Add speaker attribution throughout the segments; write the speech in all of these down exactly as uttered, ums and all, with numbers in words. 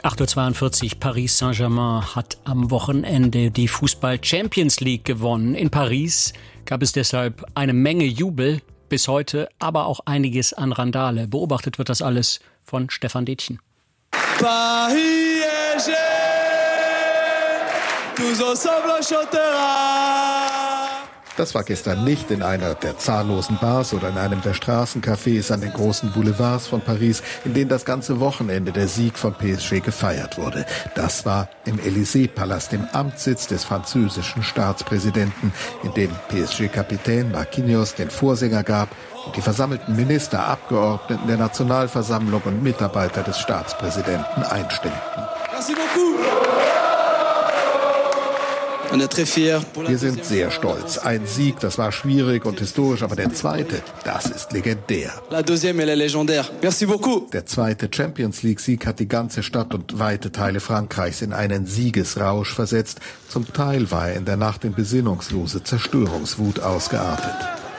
Speaker 1: acht Uhr zweiundvierzig, Paris Saint-Germain hat am Wochenende die Fußball-Champions League gewonnen. In Paris gab es deshalb eine Menge Jubel bis heute, aber auch einiges an Randale. Beobachtet wird das alles von Stefan Detjen. Paris est tous ensemble chantera.
Speaker 2: Das war gestern nicht in einer der zahllosen Bars oder in einem der Straßencafés an den großen Boulevards von Paris, in denen das ganze Wochenende der Sieg von P S G gefeiert wurde. Das war im Élysée-Palast, dem Amtssitz des französischen Staatspräsidenten, in dem P S G-Kapitän Marquinhos den Vorsänger gab und die versammelten Minister, Abgeordneten der Nationalversammlung und Mitarbeiter des Staatspräsidenten einstimmten. Merci beaucoup. Wir sind sehr stolz. Ein Sieg, das war schwierig und historisch, aber der zweite, das ist legendär. Der zweite Champions League-Sieg hat die ganze Stadt und weite Teile Frankreichs in einen Siegesrausch versetzt. Zum Teil war er in der Nacht in besinnungslose Zerstörungswut ausgeartet.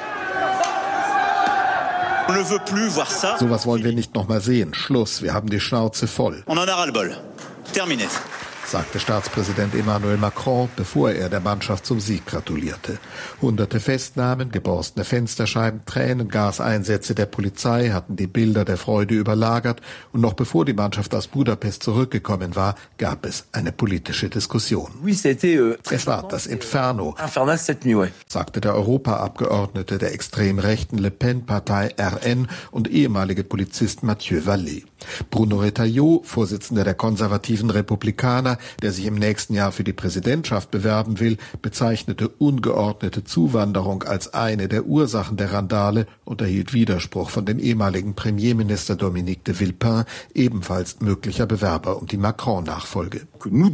Speaker 2: Sowas wollen wir nicht noch mal sehen. Schluss, wir haben die Schnauze voll. Terminé, sagte Staatspräsident Emmanuel Macron, bevor er der Mannschaft zum Sieg gratulierte. Hunderte Festnahmen, geborstene Fensterscheiben, Tränengaseinsätze der Polizei hatten die Bilder der Freude überlagert und noch bevor die Mannschaft aus Budapest zurückgekommen war, gab es eine politische Diskussion. Es war das Inferno, sagte der Europaabgeordnete der extrem rechten Le Pen-Partei R N und ehemalige Polizist Mathieu Vallée. Bruno Retailleau, Vorsitzender der konservativen Republikaner, der sich im nächsten Jahr für die Präsidentschaft bewerben will, bezeichnete ungeordnete Zuwanderung als eine der Ursachen der Randale und erhielt Widerspruch von dem ehemaligen Premierminister Dominique de Villepin, ebenfalls möglicher Bewerber um die Macron-Nachfolge.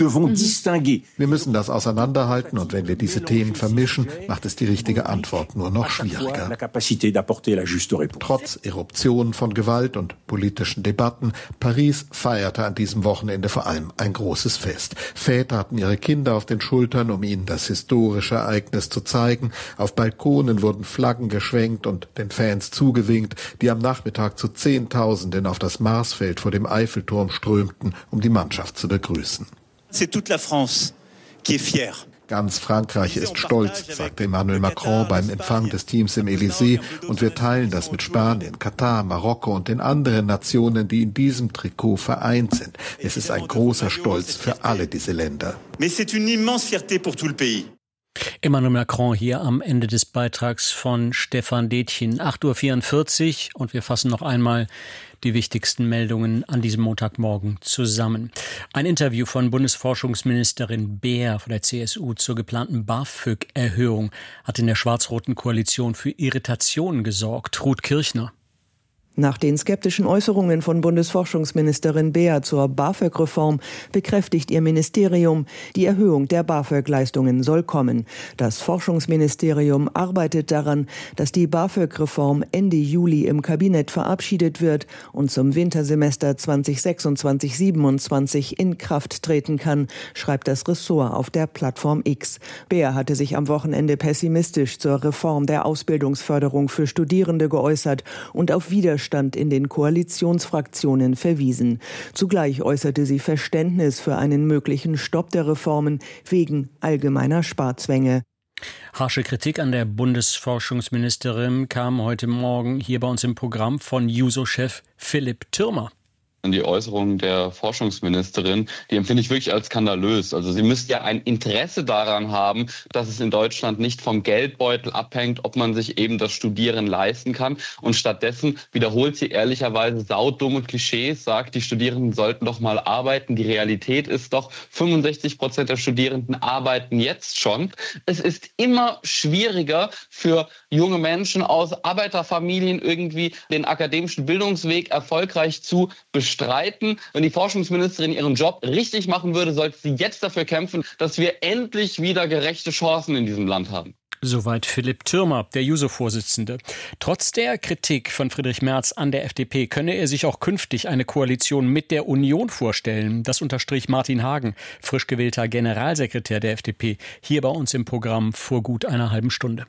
Speaker 2: Wir müssen das auseinanderhalten und wenn wir diese Themen vermischen, macht es die richtige Antwort nur noch schwieriger. Trotz Eruptionen von Gewalt und politischen Debatten, Paris feierte an diesem Wochenende vor allem ein großes Fest. Väter hatten ihre Kinder auf den Schultern, um ihnen das historische Ereignis zu zeigen. Auf Balkonen wurden Flaggen geschwenkt und den Fans zugewinkt, die am Nachmittag zu Zehntausenden auf das Marsfeld vor dem Eiffelturm strömten, um die Mannschaft zu begrüßen. C'est toute la France qui est fière. Ganz Frankreich ist stolz, sagte Emmanuel Macron beim Empfang des Teams im Élysée, und wir teilen das mit Spanien, Katar, Marokko und den anderen Nationen, die in diesem Trikot vereint sind. Es ist ein großer Stolz für alle diese Länder.
Speaker 1: Mais c'est une immense fierté pour tout le pays. Emmanuel Macron hier am Ende des Beitrags von Stefan Detjen. acht Uhr vierundvierzig und wir fassen noch einmal die wichtigsten Meldungen an diesem Montagmorgen zusammen. Ein Interview von Bundesforschungsministerin Beer von der C S U zur geplanten BAföG-Erhöhung hat in der schwarz-roten Koalition für Irritationen gesorgt. Ruth Kirchner.
Speaker 3: Nach den skeptischen Äußerungen von Bundesforschungsministerin Beer zur BAföG-Reform bekräftigt ihr Ministerium, die Erhöhung der BAföG-Leistungen soll kommen. Das Forschungsministerium arbeitet daran, dass die BAföG-Reform Ende Juli im Kabinett verabschiedet wird und zum Wintersemester zwanzig sechsundzwanzig siebenundzwanzig in Kraft treten kann, schreibt das Ressort auf der Plattform X. Beer hatte sich am Wochenende pessimistisch zur Reform der Ausbildungsförderung für Studierende geäußert und auf Widerstand in den Koalitionsfraktionen verwiesen. Zugleich äußerte sie Verständnis für einen möglichen Stopp der Reformen wegen allgemeiner Sparzwänge.
Speaker 1: Harsche Kritik an der Bundesforschungsministerin kam heute Morgen hier bei uns im Programm von Juso-Chef Philipp Thürmer.
Speaker 4: Und die Äußerung der Forschungsministerin, die empfinde ich wirklich als skandalös. Also sie müsste ja ein Interesse daran haben, dass es in Deutschland nicht vom Geldbeutel abhängt, ob man sich eben das Studieren leisten kann. Und stattdessen wiederholt sie ehrlicherweise saudumme Klischees, sagt, die Studierenden sollten doch mal arbeiten. Die Realität ist doch, fünfundsechzig Prozent der Studierenden arbeiten jetzt schon. Es ist immer schwieriger für junge Menschen aus Arbeiterfamilien irgendwie den akademischen Bildungsweg erfolgreich zu bestreiten. Streiten. Wenn die Forschungsministerin ihren Job richtig machen würde, sollte sie jetzt dafür kämpfen, dass wir endlich wieder gerechte Chancen in diesem Land haben.
Speaker 1: Soweit Philipp Thürmer, der Juso-Vorsitzende. Trotz der Kritik von Friedrich Merz an der F D P könne er sich auch künftig eine Koalition mit der Union vorstellen. Das unterstrich Martin Hagen, frisch gewählter Generalsekretär der F D P, hier bei uns im Programm vor gut einer halben Stunde.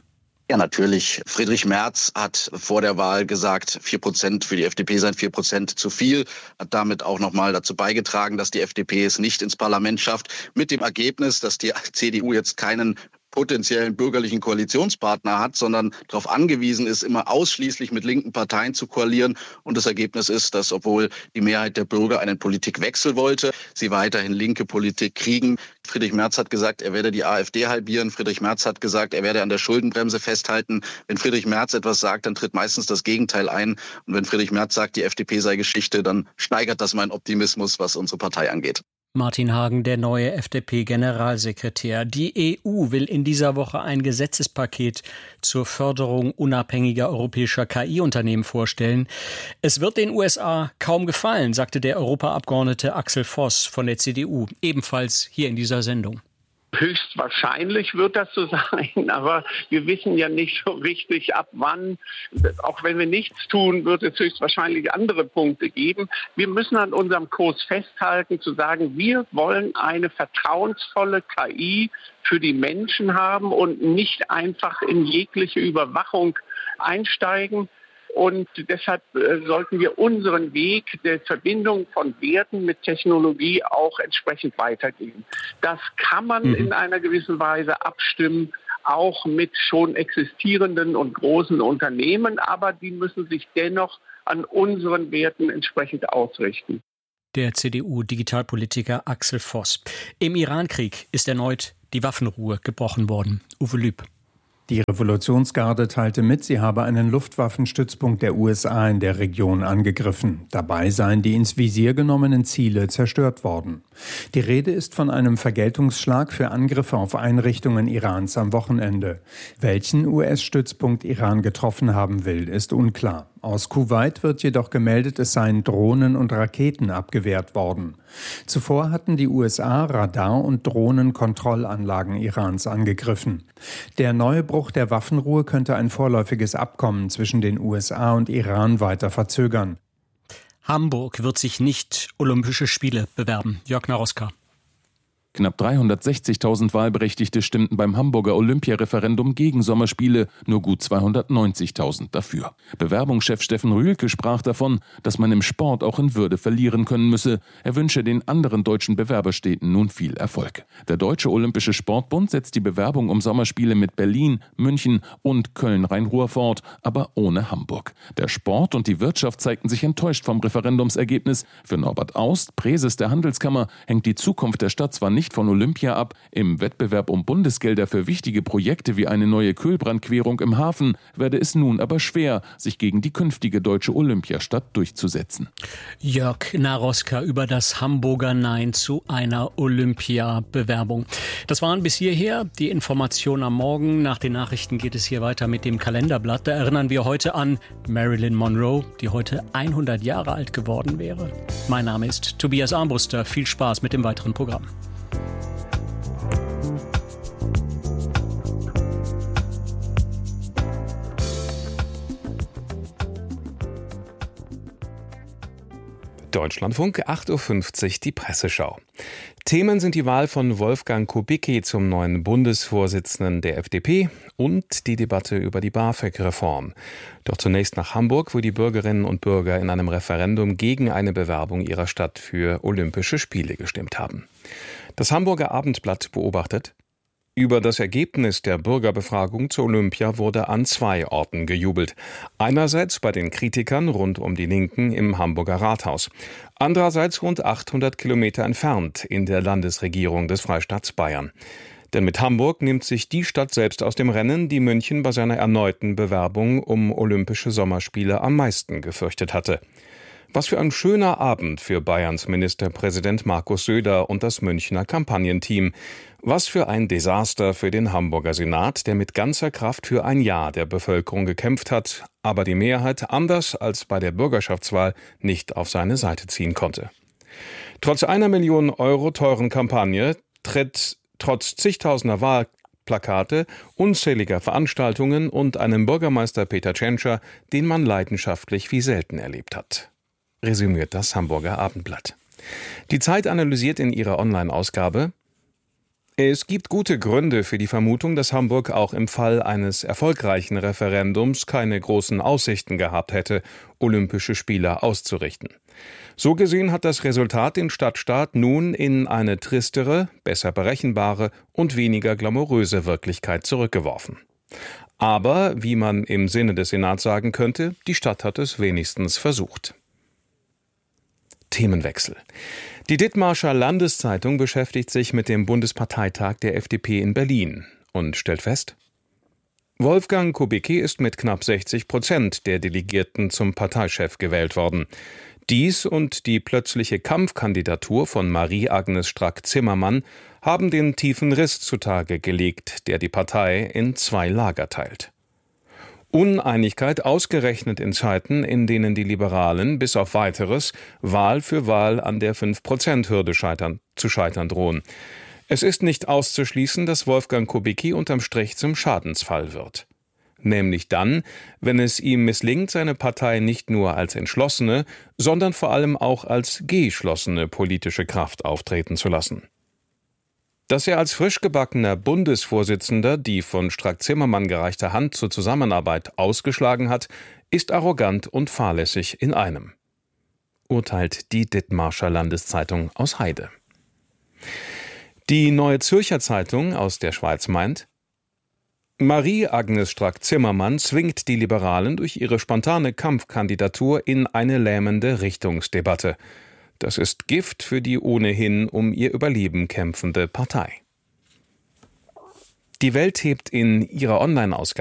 Speaker 5: Ja, natürlich. Friedrich Merz hat vor der Wahl gesagt, vier Prozent für die F D P seien vier Prozent zu viel, hat damit auch noch mal dazu beigetragen, dass die F D P es nicht ins Parlament schafft, mit dem Ergebnis, dass die C D U jetzt keinen potenziellen bürgerlichen Koalitionspartner hat, sondern darauf angewiesen ist, immer ausschließlich mit linken Parteien zu koalieren. Und das Ergebnis ist, dass obwohl die Mehrheit der Bürger einen Politikwechsel wollte, sie weiterhin linke Politik kriegen. Friedrich Merz hat gesagt, er werde die AfD halbieren. Friedrich Merz hat gesagt, er werde an der Schuldenbremse festhalten. Wenn Friedrich Merz etwas sagt, dann tritt meistens das Gegenteil ein. Und wenn Friedrich Merz sagt, die F D P sei Geschichte, dann steigert das meinen Optimismus, was unsere Partei angeht.
Speaker 1: Martin Hagen, der neue F D P-Generalsekretär. Die E U will in dieser Woche ein Gesetzespaket zur Förderung unabhängiger europäischer K I-Unternehmen vorstellen. Es wird den U S A kaum gefallen, sagte der Europaabgeordnete Axel Voss von der C D U, ebenfalls hier in dieser Sendung.
Speaker 6: Höchstwahrscheinlich wird das so sein, aber wir wissen ja nicht so richtig, ab wann. Auch wenn wir nichts tun, wird es höchstwahrscheinlich andere Punkte geben. Wir müssen an unserem Kurs festhalten, zu sagen, wir wollen eine vertrauensvolle K I für die Menschen haben und nicht einfach in jegliche Überwachung einsteigen. Und deshalb äh, sollten wir unseren Weg der Verbindung von Werten mit Technologie auch entsprechend weitergehen. Das kann man mhm. in einer gewissen Weise abstimmen, auch mit schon existierenden und großen Unternehmen, aber die müssen sich dennoch an unseren Werten entsprechend ausrichten.
Speaker 1: Der C D U-Digitalpolitiker Axel Voss. Im Irankrieg ist erneut die Waffenruhe gebrochen worden. Uwe Lüb.
Speaker 7: Die Revolutionsgarde teilte mit, sie habe einen Luftwaffenstützpunkt der U S A in der Region angegriffen. Dabei seien die ins Visier genommenen Ziele zerstört worden. Die Rede ist von einem Vergeltungsschlag für Angriffe auf Einrichtungen Irans am Wochenende. Welchen U S-Stützpunkt Iran getroffen haben will, ist unklar. Aus Kuwait wird jedoch gemeldet, es seien Drohnen und Raketen abgewehrt worden. Zuvor hatten die U S A Radar- und Drohnenkontrollanlagen Irans angegriffen. Der neue Bruch der Waffenruhe könnte ein vorläufiges Abkommen zwischen den U S A und Iran weiter verzögern.
Speaker 1: Hamburg wird sich nicht Olympische Spiele bewerben. Jörg Naroska.
Speaker 8: Knapp dreihundertsechzigtausend Wahlberechtigte stimmten beim Hamburger Olympiareferendum gegen Sommerspiele, nur gut zweihundertneunzigtausend dafür. Bewerbungschef Steffen Rühlke sprach davon, dass man im Sport auch in Würde verlieren können müsse. Er wünsche den anderen deutschen Bewerberstädten nun viel Erfolg. Der Deutsche Olympische Sportbund setzt die Bewerbung um Sommerspiele mit Berlin, München und Köln-Rhein-Ruhr fort, aber ohne Hamburg. Der Sport und die Wirtschaft zeigten sich enttäuscht vom Referendumsergebnis. Für Norbert Aust, Präses der Handelskammer, hängt die Zukunft der Stadt zwar nicht nicht von Olympia ab. Im Wettbewerb um Bundesgelder für wichtige Projekte wie eine neue Kühlbrandquerung im Hafen werde es nun aber schwer, sich gegen die künftige deutsche Olympiastadt durchzusetzen.
Speaker 1: Jörg Naroska über das Hamburger Nein zu einer Olympia-Bewerbung. Das waren bis hierher die Informationen am Morgen. Nach den Nachrichten geht es hier weiter mit dem Kalenderblatt. Da erinnern wir heute an Marilyn Monroe, die heute hundert Jahre alt geworden wäre. Mein Name ist Tobias Armbruster. Viel Spaß mit dem weiteren Programm.
Speaker 9: Deutschlandfunk, acht Uhr fünfzig, die Presseschau. Themen sind die Wahl von Wolfgang Kubicki zum neuen Bundesvorsitzenden der F D P und die Debatte über die BAföG-Reform. Doch zunächst nach Hamburg, wo die Bürgerinnen und Bürger in einem Referendum gegen eine Bewerbung ihrer Stadt für Olympische Spiele gestimmt haben. Das Hamburger Abendblatt beobachtet: Über das Ergebnis der Bürgerbefragung zu Olympia wurde an zwei Orten gejubelt. Einerseits bei den Kritikern rund um die Linken im Hamburger Rathaus. Andererseits rund achthundert Kilometer entfernt in der Landesregierung des Freistaats Bayern. Denn mit Hamburg nimmt sich die Stadt selbst aus dem Rennen, die München bei seiner erneuten Bewerbung um Olympische Sommerspiele am meisten gefürchtet hatte. Was für ein schöner Abend für Bayerns Ministerpräsident Markus Söder und das Münchner Kampagnenteam. Was für ein Desaster für den Hamburger Senat, der mit ganzer Kraft für ein Ja der Bevölkerung gekämpft hat, aber die Mehrheit, anders als bei der Bürgerschaftswahl, nicht auf seine Seite ziehen konnte. Trotz einer Million Euro teuren Kampagne tritt trotz zigtausender Wahlplakate, unzähliger Veranstaltungen und einem Bürgermeister Peter Tschentscher, den man leidenschaftlich wie selten erlebt hat. Resümiert das Hamburger Abendblatt. Die Zeit analysiert in ihrer Online-Ausgabe: Es gibt gute Gründe für die Vermutung, dass Hamburg auch im Fall eines erfolgreichen Referendums keine großen Aussichten gehabt hätte, Olympische Spiele auszurichten. So gesehen hat das Resultat den Stadtstaat nun in eine tristere, besser berechenbare und weniger glamouröse Wirklichkeit zurückgeworfen. Aber, wie man im Sinne des Senats sagen könnte, die Stadt hat es wenigstens versucht. Themenwechsel. Die Dithmarscher Landeszeitung beschäftigt sich mit dem Bundesparteitag der F D P in Berlin und stellt fest: Wolfgang Kubicki ist mit knapp sechzig Prozent der Delegierten zum Parteichef gewählt worden. Dies und die plötzliche Kampfkandidatur von Marie-Agnes Strack-Zimmermann haben den tiefen Riss zutage gelegt, der die Partei in zwei Lager teilt. Uneinigkeit ausgerechnet in Zeiten, in denen die Liberalen bis auf Weiteres Wahl für Wahl an der fünf Prozent Hürde scheitern, zu scheitern drohen. Es ist nicht auszuschließen, dass Wolfgang Kubicki unterm Strich zum Schadensfall wird. Nämlich dann, wenn es ihm misslingt, seine Partei nicht nur als entschlossene, sondern vor allem auch als geschlossene politische Kraft auftreten zu lassen. Dass er als frisch gebackener Bundesvorsitzender die von Strack-Zimmermann gereichte Hand zur Zusammenarbeit ausgeschlagen hat, ist arrogant und fahrlässig in einem, urteilt die Dithmarscher Landeszeitung aus Heide. Die Neue Zürcher Zeitung aus der Schweiz meint: Marie-Agnes Strack-Zimmermann zwingt die Liberalen durch ihre spontane Kampfkandidatur in eine lähmende Richtungsdebatte. Das ist Gift für die ohnehin um ihr Überleben kämpfende Partei. Die Welt hebt in ihrer Online-Ausgabe